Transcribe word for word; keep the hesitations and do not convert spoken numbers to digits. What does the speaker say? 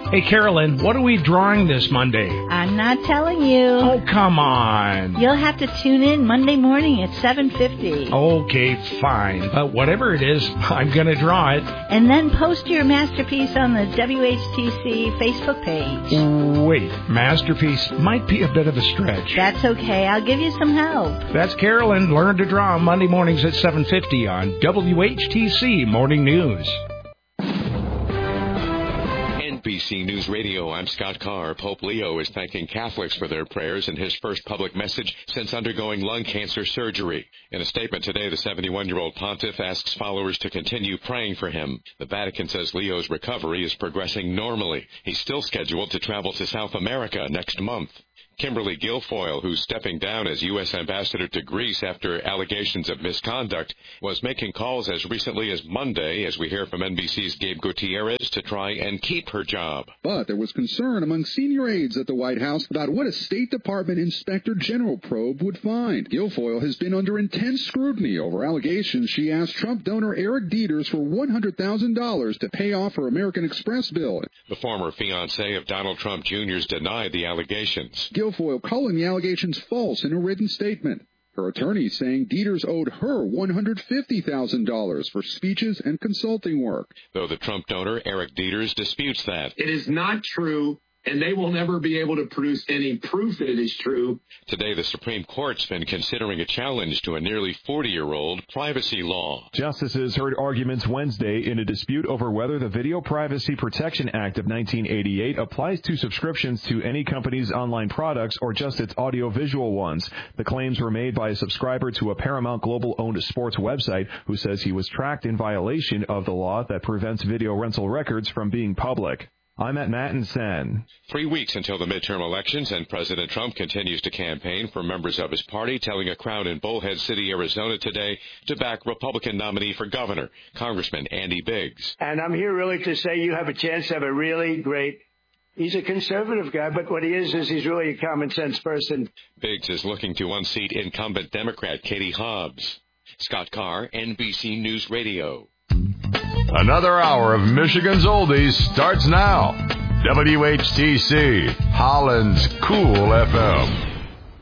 Hey, Carolyn, what are we drawing this Monday? I'm not telling you. Oh, come on. You'll have to tune in Monday morning at seven fifty. Okay, fine. But whatever it is, I'm going to draw it. And then post your masterpiece on the W H T C Facebook page. Wait, masterpiece might be a bit of a stretch. That's okay. I'll give you some help. That's Carolyn. Learn to draw Monday mornings at seven fifty on W H T C Morning News. N B C News Radio, I'm Scott Carr. Pope Leo is thanking Catholics for their prayers in his first public message since undergoing lung cancer surgery. In a statement today, the seventy-one-year-old pontiff asks followers to continue praying for him. The Vatican says Leo's recovery is progressing normally. He's still scheduled to travel to South America next month. Kimberly Guilfoyle, who's stepping down as U S ambassador to Greece after allegations of misconduct, was making calls as recently as Monday, as we hear from N B C's Gabe Gutierrez, to try and keep her job. But there was concern among senior aides at the White House about what a State Department Inspector General probe would find. Guilfoyle has been under intense scrutiny over allegations she asked Trump donor Eric Dieters for one hundred thousand dollars to pay off her American Express bill. The former fiancé of Donald Trump Junior's denied the allegations. Guilfoyle calling the allegations false in a written statement. Her attorney saying Dieters owed her one hundred fifty thousand dollars for speeches and consulting work. Though the Trump donor, Eric Dieters, disputes that. It is not true, and they will never be able to produce any proof that it is true. Today, the Supreme Court's been considering a challenge to a nearly forty-year-old privacy law. Justices heard arguments Wednesday in a dispute over whether the Video Privacy Protection Act of nineteen eighty-eight applies to subscriptions to any company's online products or just its audiovisual ones. The claims were made by a subscriber to a Paramount Global-owned sports website who says he was tracked in violation of the law that prevents video rental records from being public. I'm at Matt and Sen. Three weeks until the midterm elections, and President Trump continues to campaign for members of his party, telling a crowd in Bullhead City, Arizona today to back Republican nominee for governor, Congressman Andy Biggs. And I'm here really to say you have a chance to have a really great, he's a conservative guy, but what he is is he's really a common sense person. Biggs is looking to unseat incumbent Democrat Katie Hobbs. Scott Carr, N B C News Radio. Another hour of Michigan's Oldies starts now. W H T C, Holland's Cool F M.